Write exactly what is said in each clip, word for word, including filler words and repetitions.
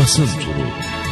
Basın Turu.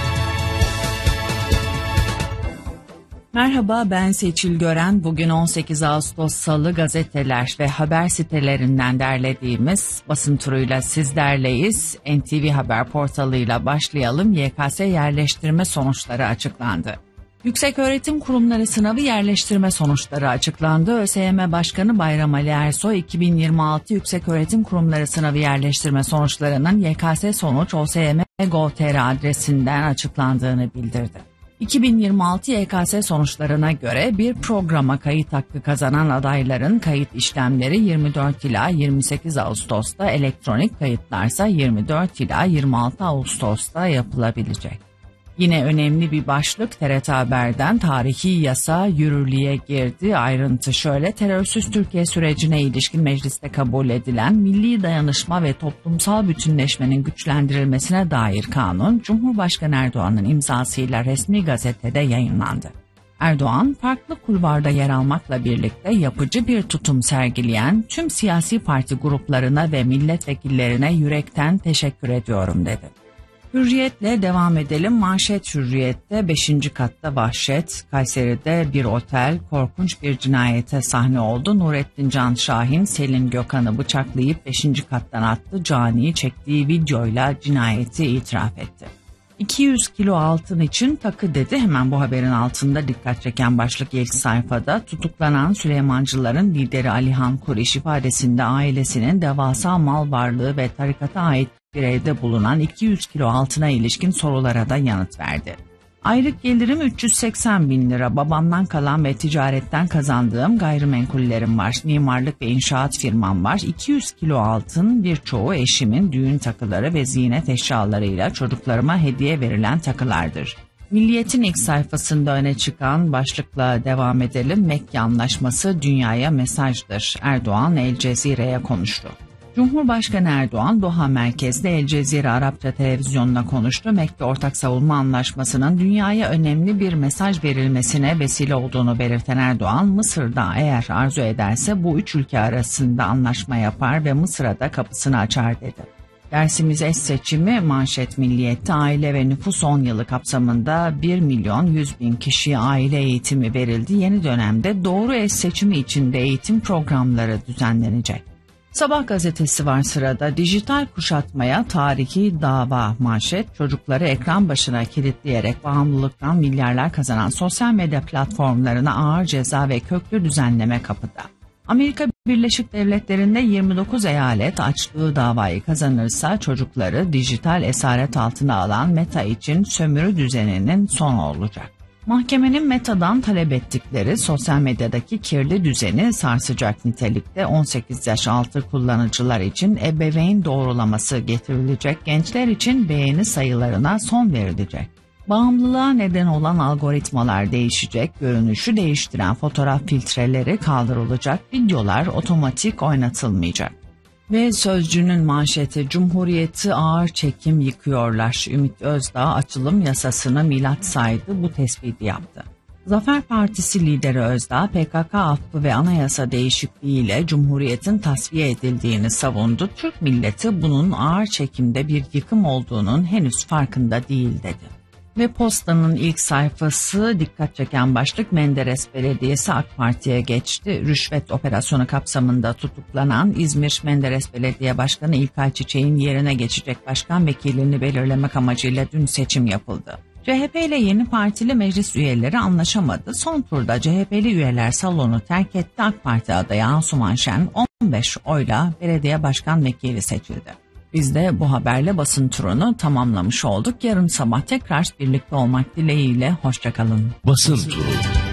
Merhaba, ben Seçil Gören. Bugün on sekiz Ağustos Salı, gazeteler ve haber sitelerinden derlediğimiz basın turuyla sizlerleyiz. N T V Haber portalıyla başlayalım. Y K S yerleştirme sonuçları açıklandı. Yükseköğretim Kurumları Sınavı yerleştirme sonuçları açıklandı. ÖSYM Başkanı Bayram Ali Ersoy, iki bin yirmi altı Yükseköğretim Kurumları Sınavı yerleştirme sonuçlarının Y K S sonuç O S Y M nokta gov nokta tr adresinden açıklandığını bildirdi. iki bin yirmi altı Y K S sonuçlarına göre bir programa kayıt hakkı kazanan adayların kayıt işlemleri yirmi dört ila yirmi sekiz Ağustos'ta, elektronik kayıtlarsa yirmi dört ila yirmi altı Ağustos'ta yapılabilecek. Yine önemli bir başlık T R T Haber'den, tarihi yasa yürürlüğe girdi. Ayrıntı şöyle: terörsüz Türkiye sürecine ilişkin mecliste kabul edilen milli dayanışma ve toplumsal bütünleşmenin güçlendirilmesine dair kanun, Cumhurbaşkanı Erdoğan'ın imzasıyla resmi gazetede yayınlandı. Erdoğan, farklı kulvarda yer almakla birlikte yapıcı bir tutum sergileyen tüm siyasi parti gruplarına ve milletvekillerine yürekten teşekkür ediyorum dedi. Hürriyetle devam edelim. Manşet Hürriyet'te beşinci katta vahşet. Kayseri'de bir otel korkunç bir cinayete sahne oldu. Nurettin Can Şahin, Selin Gökhan'ı bıçaklayıp beşinci kattan attı. Cani çektiği videoyla cinayeti itiraf etti. iki yüz kilo altın için takı dedi. Hemen bu haberin altında dikkat çeken başlık ilk sayfada. Tutuklanan Süleymancıların lideri Alihan Kuriş ifadesinde ailesinin devasa mal varlığı ve tarikata ait bir evde bulunan iki yüz kilo altına ilişkin sorulara da yanıt verdi. Aylık gelirim üç yüz seksen bin lira. Babamdan kalan ve ticaretten kazandığım gayrimenkullerim var. Mimarlık ve inşaat firmam var. iki yüz kilo altın, birçoğu eşimin düğün takıları ve ziynet eşyalarıyla çocuklarıma hediye verilen takılardır. Milliyet'in ilk sayfasında öne çıkan başlıkla devam edelim. Mekke Anlaşması dünyaya mesajdır. Erdoğan El Cezire'ye konuştu. Cumhurbaşkanı Erdoğan, Doha merkezli El Cezire Arapça televizyonuna konuştu. Mekke Ortak Savunma Anlaşması'nın dünyaya önemli bir mesaj verilmesine vesile olduğunu belirten Erdoğan, Mısır'da eğer arzu ederse bu üç ülke arasında anlaşma yapar ve Mısır'a da kapısını açar dedi. Dersimiz eş seçimi. Manşet Milliyet'te aile ve nüfus on yılı kapsamında bir milyon yüz bin kişiye aile eğitimi verildi. Yeni dönemde doğru eş seçimi için de eğitim programları düzenlenecek. Sabah gazetesi var sırada. Dijital kuşatmaya tarihi dava manşet. Çocukları ekran başına kilitleyerek bağımlılıktan milyarlar kazanan sosyal medya platformlarına ağır ceza ve köklü düzenleme kapıda. Amerika Birleşik Devletleri'nde yirmi dokuz eyalet açtığı davayı kazanırsa çocukları dijital esaret altına alan Meta için sömürü düzeninin sonu olacak. Mahkemenin Meta'dan talep ettikleri sosyal medyadaki kirli düzeni sarsacak nitelikte. on sekiz yaş altı kullanıcılar için ebeveyn doğrulaması getirilecek, gençler için beğeni sayılarına son verilecek. Bağımlılığa neden olan algoritmalar değişecek, görünüşü değiştiren fotoğraf filtreleri kaldırılacak, videolar otomatik oynatılmayacak. Ve Sözcü'nün manşeti, Cumhuriyeti ağır çekim yıkıyorlar. Ümit Özdağ açılım yasasını milat saydı, bu tespiti yaptı. Zafer Partisi lideri Özdağ, P K K affı ve anayasa değişikliğiyle Cumhuriyet'in tasfiye edildiğini savundu. Türk milleti bunun ağır çekimde bir yıkım olduğunun henüz farkında değil dedi. Ve Posta'nın ilk sayfası dikkat çeken başlık, Menderes Belediyesi AK Parti'ye geçti. Rüşvet operasyonu kapsamında tutuklanan İzmir Menderes Belediye Başkanı İlkay Çiçek'in yerine geçecek başkan vekilini belirlemek amacıyla dün seçim yapıldı. C H P ile yeni partili meclis üyeleri anlaşamadı. Son turda C H P'li üyeler salonu terk etti. AK Parti adayı Asuman Şen on beş oyla belediye başkan vekili seçildi. Biz de bu haberle basın turunu tamamlamış olduk. Yarın sabah tekrar birlikte olmak dileğiyle. Hoşçakalın. Basın turu.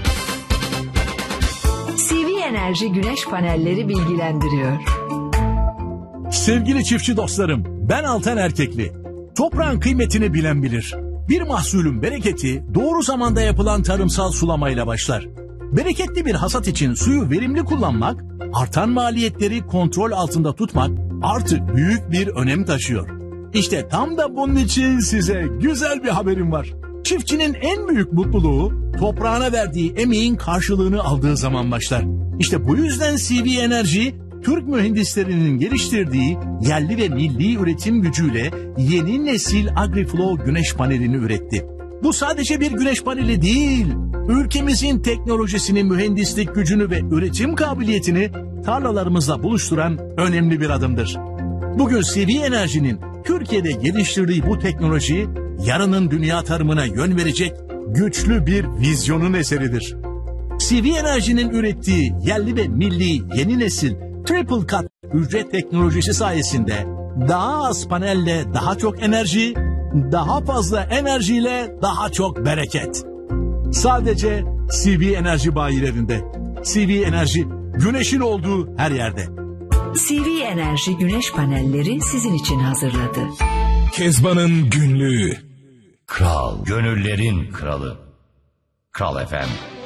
C V Enerji Güneş Panelleri bilgilendiriyor. Sevgili çiftçi dostlarım, ben Altan Erkekli. Toprağın kıymetini bilen bilir. Bir mahsulün bereketi doğru zamanda yapılan tarımsal sulamayla başlar. Bereketli bir hasat için suyu verimli kullanmak, artan maliyetleri kontrol altında tutmak artık büyük bir önem taşıyor. İşte tam da bunun için size güzel bir haberim var. Çiftçinin en büyük mutluluğu toprağına verdiği emeğin karşılığını aldığı zaman başlar. İşte bu yüzden C V Enerji Türk mühendislerinin geliştirdiği yerli ve milli üretim gücüyle yeni nesil AgriFlow güneş panelini üretti. Bu sadece bir güneş paneli değil, ülkemizin teknolojisini, mühendislik gücünü ve üretim kabiliyetini tarlalarımızla buluşturan önemli bir adımdır. Bugün C V Enerji'nin Türkiye'de geliştirdiği bu teknoloji, yarının dünya tarımına yön verecek güçlü bir vizyonun eseridir. C V Enerji'nin ürettiği yerli ve milli yeni nesil Triple Cut hücre teknolojisi sayesinde daha az panelle daha çok enerji, daha fazla enerjiyle daha çok bereket. Sadece C V Enerji bayilerinde. C V Enerji, güneşin olduğu her yerde. C V Enerji güneş panelleri sizin için hazırladı. Kezban'ın günlüğü. Kral, gönüllerin kralı. Kral F M.